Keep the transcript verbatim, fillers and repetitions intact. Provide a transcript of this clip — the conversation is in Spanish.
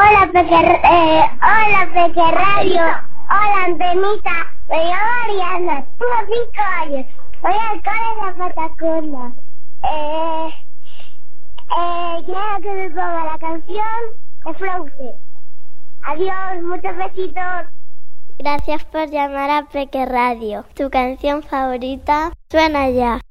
Hola, Peque, eh, hola, Peque Radio. Hola, Antenita. Me llamo Ariana. Tengo cinco años. Voy al cole de la Patacona. Eh, eh, quiero que me ponga la canción de Frozen. Adiós, muchos besitos. Gracias por llamar a Peque Radio. Tu canción favorita suena ya.